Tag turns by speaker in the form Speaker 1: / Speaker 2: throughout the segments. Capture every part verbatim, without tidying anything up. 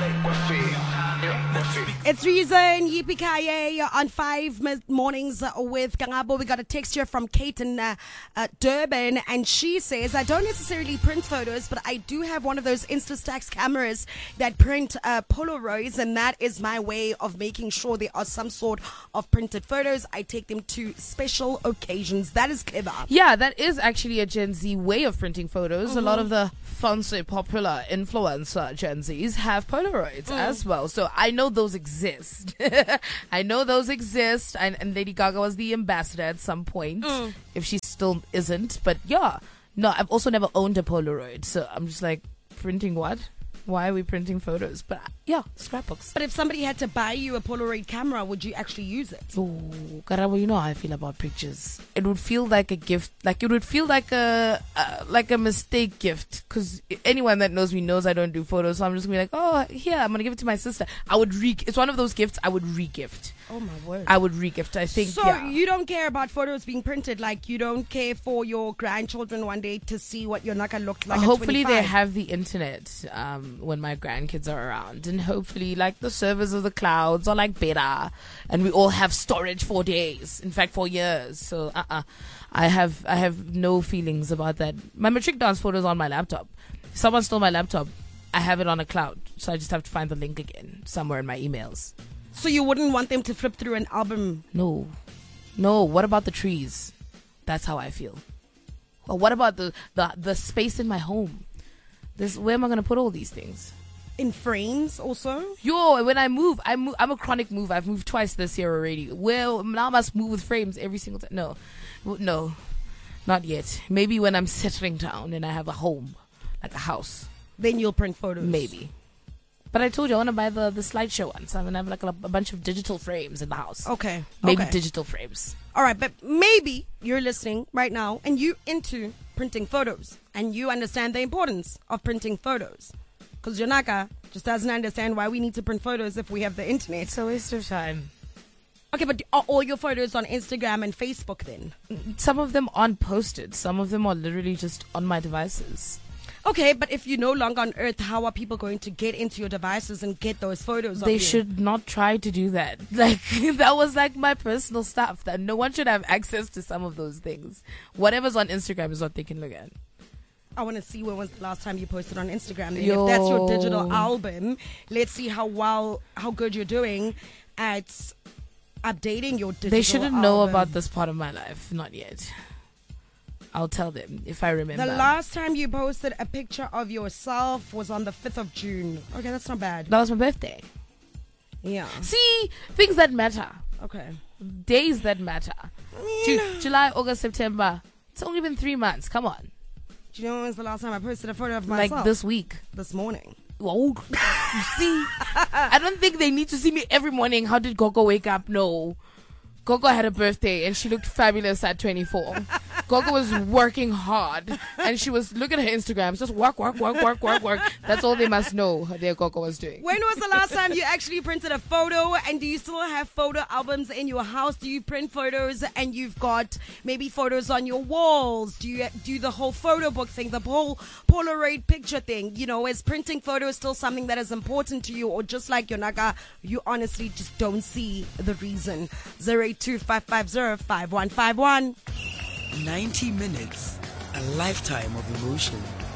Speaker 1: It's Reason, Yippee Kaye on five mornings with Kangabo. We got a text here from Kate in uh, uh, Durban, and she says, I don't necessarily print photos, but I do have one of those Instastax cameras that print uh, Polaroids, and that is my way of making sure there are some sort of printed photos. I take them to special occasions. That is clever.
Speaker 2: Yeah, that is actually a Gen Z way of printing photos. Mm-hmm. A lot of the fancy, popular influencer Gen Zs have Polaroids mm. as well. So I know those exist. I know those exist. And, and Lady Gaga was the ambassador at some point, mm. if she still isn't. But yeah, no, I've also never owned a Polaroid. So I'm just like, printing what? Why are we printing photos? But yeah, scrapbooks.
Speaker 1: But if somebody had to buy you a Polaroid camera, would you actually use it?
Speaker 2: Oh, Karabo, you know how I feel about pictures. It would feel like a gift. Like it would feel like a uh, like a mistake gift. Because anyone that knows me knows I don't do photos. So I'm just going to be like, oh, here, I'm going to give it to my sister. I would re. It's one of those gifts I would re-gift.
Speaker 1: Oh, my word.
Speaker 2: I would re-gift, I think.
Speaker 1: So
Speaker 2: yeah.
Speaker 1: You don't care about photos being printed? Like you don't care for your grandchildren one day to see what your naka looked like?
Speaker 2: Hopefully
Speaker 1: at
Speaker 2: they have the internet um, when my grandkids are around. And hopefully like the servers of the clouds are like better. And we all have storage for days. In fact, for years. So uh-uh. I have I have no feelings about that. My matric dance photo is on my laptop. If someone stole my laptop, I have it on a cloud. So I just have to find the link again somewhere in my emails.
Speaker 1: So you wouldn't want them to flip through an album?
Speaker 2: No. No. What about the trees? That's how I feel. Well, what about the, the, the space in my home? This, where am I going to put all these things?
Speaker 1: In frames also?
Speaker 2: Yo, when I move, I move, I'm a chronic mover. I've moved twice this year already. Well, now I must move with frames every single time. No. No. Not yet. Maybe when I'm settling down and I have a home, like a house.
Speaker 1: Then you'll print photos?
Speaker 2: Maybe. But I told you I want to buy the, the slideshow one. So I'm going to have like a, a bunch of digital frames in the house.
Speaker 1: Okay.
Speaker 2: Maybe
Speaker 1: okay.
Speaker 2: digital frames.
Speaker 1: All right. But maybe you're listening right now and you into printing photos and you understand the importance of printing photos. Because Jonaka just doesn't understand why we need to print photos if we have the internet.
Speaker 2: It's a waste of time.
Speaker 1: Okay, but are all your photos on Instagram and Facebook then?
Speaker 2: Some of them aren't posted. Some of them are literally just on my devices.
Speaker 1: Okay, but if you're no longer on Earth, how are people going to get into your devices and get those photos of
Speaker 2: They
Speaker 1: you?
Speaker 2: should not try to do that. Like, that was like my personal stuff. That no one should have access to some of those things. Whatever's on Instagram is what they can look at.
Speaker 1: I want to see when was the last time you posted on Instagram.
Speaker 2: Yo.
Speaker 1: If that's your digital album, let's see how well, how good you're doing at updating your digital album.
Speaker 2: They shouldn't know about this part of my life. Not yet. I'll tell them if I remember.
Speaker 1: The last time you posted a picture of yourself was on the fifth of June. Okay, that's not bad.
Speaker 2: That was my birthday.
Speaker 1: Yeah.
Speaker 2: See, things that matter.
Speaker 1: Okay.
Speaker 2: Days that matter. Ju- July, August, September. It's only been three months. Come on.
Speaker 1: Do you know when was the last time I posted a photo of myself?
Speaker 2: Like this week.
Speaker 1: This morning.
Speaker 2: Oh, you see, I don't think they need to see me every morning. How did Gogo wake up? No. Gogo had a birthday and she looked fabulous at twenty-four. Gogo was working hard and she was, look at her Instagram, just work, work, work, work, work, work. That's all they must know that Gogo was doing.
Speaker 1: When was the last time you actually printed a photo, and do you still have photo albums in your house? Do you print photos and you've got maybe photos on your walls? Do you do the whole photo book thing, the whole Polaroid picture thing? You know, is printing photos still something that is important to you, or just like Yonaka, you honestly just don't see the reason? zero eight two five five zero five one five one.
Speaker 3: ninety minutes, a lifetime of emotion.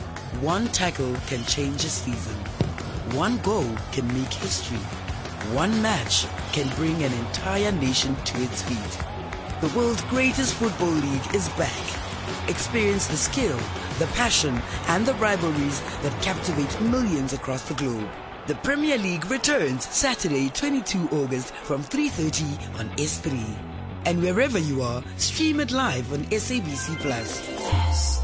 Speaker 3: One tackle can change a season. One goal can make history. One match can bring an entire nation to its feet. The world's greatest football league is back. Experience the skill, the passion, and the rivalries that captivate millions across the globe. The Premier League returns Saturday, twenty-second of August from three thirty on S three. And wherever you are, stream it live on S A B C Plus.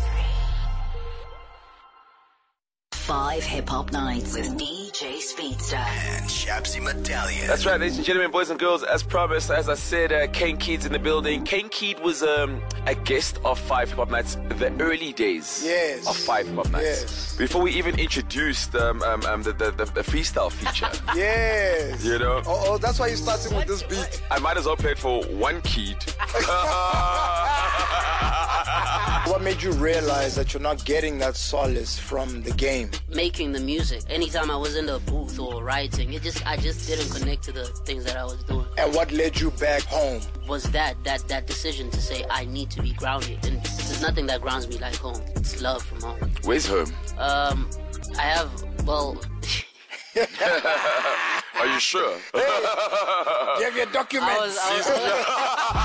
Speaker 4: Five Hip Hop Nights with D J Speedster
Speaker 5: and Shapsy Medallion.
Speaker 6: That's right, ladies and gentlemen, boys and girls. As promised, as I said, uh, Kane Keed in the building. Kane Keed was um, a guest of Five Hip Hop Nights, the early days
Speaker 5: yes.
Speaker 6: of Five Hip Hop Nights.
Speaker 5: Yes.
Speaker 6: Before we even introduced um, um, um, the, the, the, the freestyle feature.
Speaker 5: Yes.
Speaker 6: You know?
Speaker 5: Oh, oh, that's why you're starting with this beat.
Speaker 6: I might as well play it for one Keed.
Speaker 5: What made you realize that you're not getting that solace from the game?
Speaker 7: Making the music. Anytime I was in the booth or writing, it just I just didn't connect to the things that I was doing.
Speaker 5: And what led you back home?
Speaker 7: Was that that that decision to say I need to be grounded, and there's nothing that grounds me like home. It's love from home.
Speaker 6: Where's home?
Speaker 7: Um, I have well.
Speaker 6: Are you sure?
Speaker 5: Hey, give your documents.
Speaker 7: I was, I was